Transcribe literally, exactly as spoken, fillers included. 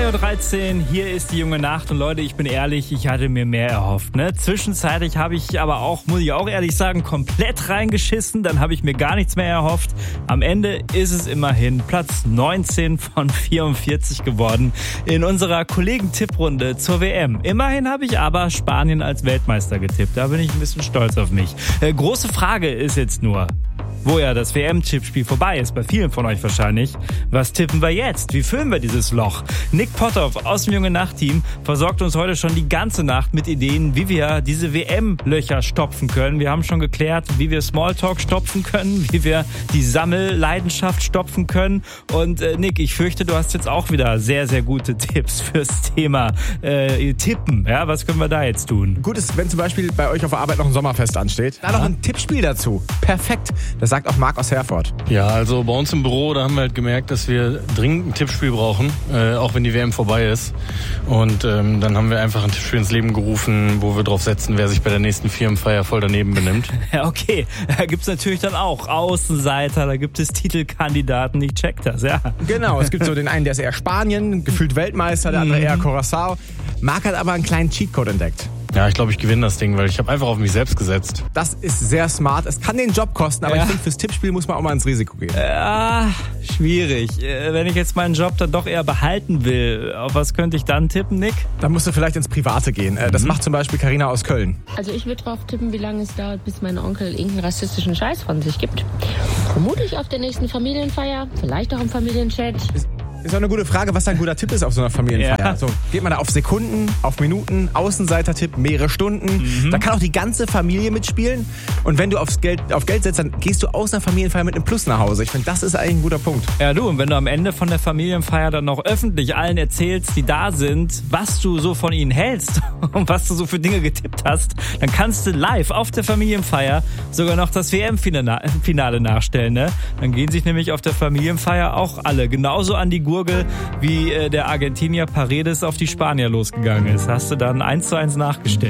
Uhr dreizehn, hier ist die junge Nacht und Leute, ich bin ehrlich, ich hatte mir mehr erhofft. Ne? Zwischenzeitlich habe ich aber auch, muss ich auch ehrlich sagen, komplett reingeschissen, dann habe ich mir gar nichts mehr erhofft. Am Ende ist es immerhin Platz neunzehn von vierundvierzig geworden in unserer Kollegen-Tipprunde zur W M. Immerhin habe ich aber Spanien als Weltmeister getippt, da bin ich ein bisschen stolz auf mich. Äh, große Frage ist jetzt nur, wo ja das W M-Tippspiel vorbei ist, bei vielen von euch wahrscheinlich. Was tippen wir jetzt? Wie füllen wir dieses Loch? Nick Potthoff aus dem Junge-Nacht-Team versorgt uns heute schon die ganze Nacht mit Ideen, wie wir diese W M-Löcher stopfen können. Wir haben schon geklärt, wie wir Smalltalk stopfen können, wie wir die Sammelleidenschaft stopfen können. Und äh, Nick, ich fürchte, du hast jetzt auch wieder sehr, sehr gute Tipps fürs Thema äh, Tippen. Ja, was können wir da jetzt tun? Gut ist, wenn zum Beispiel bei euch auf der Arbeit noch ein Sommerfest ansteht, da noch ein Tippspiel dazu. Perfekt. Das sagt auch Marc aus Herford. Ja, also bei uns im Büro, da haben wir halt gemerkt, dass wir dringend ein Tippspiel brauchen, äh, auch wenn die W M vorbei ist. Und ähm, dann haben wir einfach ein Tippspiel ins Leben gerufen, wo wir drauf setzen, wer sich bei der nächsten Firmenfeier voll daneben benimmt. Ja, okay. Da gibt's natürlich dann auch Außenseiter, da gibt es Titelkandidaten, ich check das, ja. Genau, es gibt so den einen, der ist eher Spanien, gefühlt Weltmeister, der andere eher Curaçao. Marc hat aber einen kleinen Cheatcode entdeckt. Ja, ich glaube, ich gewinne das Ding, weil ich habe einfach auf mich selbst gesetzt. Das ist sehr smart. Es kann den Job kosten, aber ja. ich finde, fürs Tippspiel muss man auch mal ins Risiko gehen. Ja, schwierig. Wenn ich jetzt meinen Job dann doch eher behalten will, auf was könnte ich dann tippen, Nick? Dann musst du vielleicht ins Private gehen. Das mhm. macht zum Beispiel Carina aus Köln. Also ich würde drauf tippen, wie lange es dauert, bis mein Onkel irgendeinen rassistischen Scheiß von sich gibt. Vermutlich auf der nächsten Familienfeier, vielleicht auch im Familienchat. Ist auch eine gute Frage, was ein guter Tipp ist auf so einer Familienfeier. Ja. So, geht man da auf Sekunden, auf Minuten, Außenseiter-Tipp, mehrere Stunden. Mhm. Da kann auch die ganze Familie mitspielen. Und wenn du aufs Geld, auf Geld setzt, dann gehst du aus einer Familienfeier mit einem Plus nach Hause. Ich finde, das ist eigentlich ein guter Punkt. Ja, du, und wenn du am Ende von der Familienfeier dann noch öffentlich allen erzählst, die da sind, was du so von ihnen hältst und was du so für Dinge getippt hast, dann kannst du live auf der Familienfeier sogar noch das W M-Finale nachstellen. Ne? Dann gehen sich nämlich auf der Familienfeier auch alle genauso an die Gurgel, wie äh, der Argentinier Paredes auf die Spanier losgegangen ist. Hast du dann eins zu eins nachgestellt.